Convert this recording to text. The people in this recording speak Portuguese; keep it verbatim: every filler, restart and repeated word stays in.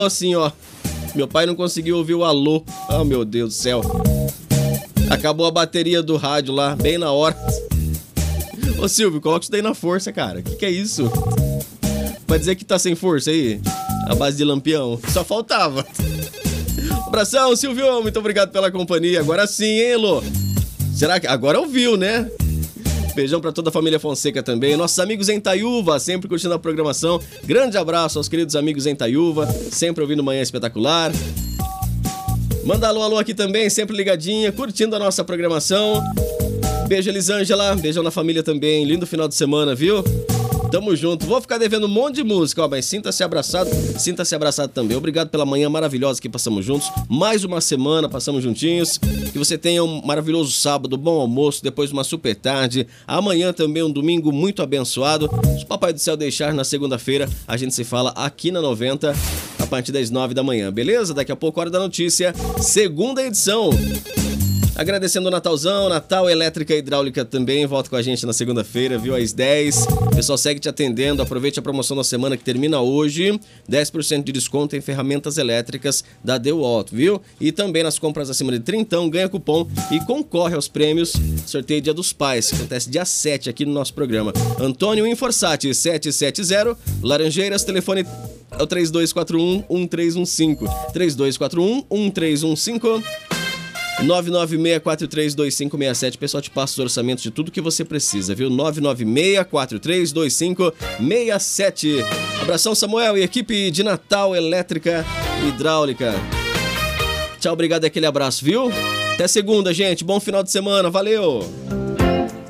assim, ó. Meu pai não conseguiu ouvir o alô. Oh, meu Deus do céu. Acabou a bateria do rádio lá, bem na hora. Ô, Silvio, coloca isso daí na força, cara. O que, que é isso? Vai dizer que tá sem força aí? A base de lampião. Só faltava. Abração, Silvio. Muito obrigado pela companhia. Agora sim, hein, Elô? Será que... Agora ouviu, né? Beijão pra toda a família Fonseca também. Nossos amigos em Itaiúva, sempre curtindo a programação. Grande abraço aos queridos amigos em Itaiúva, sempre ouvindo Manhã Espetacular. Manda alô, alô aqui também, sempre ligadinha, curtindo a nossa programação. Beijo, Elisângela. Beijão na família também. Lindo final de semana, viu? Tamo junto. Vou ficar devendo um monte de música, ó, mas sinta-se abraçado, sinta-se abraçado também. Obrigado pela manhã maravilhosa que passamos juntos. Mais uma semana, passamos juntinhos. Que você tenha um maravilhoso sábado, bom almoço, depois uma super tarde. Amanhã também um domingo muito abençoado. Se o Papai do Céu deixar, na segunda-feira, a gente se fala aqui na noventa, a partir das nove da manhã, beleza? Daqui a pouco, Hora da Notícia, segunda edição. Agradecendo o Natalzão, Natal Elétrica e Hidráulica também, volta com a gente na segunda-feira, viu, às dez. O pessoal segue te atendendo, aproveite a promoção da semana que termina hoje, dez por cento de desconto em ferramentas elétricas da DeWalt, viu? E também nas compras acima de trinta, ganha cupom e concorre aos prêmios, sorteio Dia dos Pais, que acontece dia sete aqui no nosso programa. Antônio Inforsati, sete sete zero, Laranjeiras, telefone é o três dois quatro um, um três um cinco, três dois quatro um, um três um cinco. nove nove seis quatro três dois cinco seis sete. Pessoal, te passa os orçamentos de tudo que você precisa, viu? nove nove seis quatro três dois cinco seis sete. Abração, Samuel e equipe de Natal Elétrica e Hidráulica. Tchau, obrigado e aquele abraço, viu? Até segunda, gente. Bom final de semana. Valeu!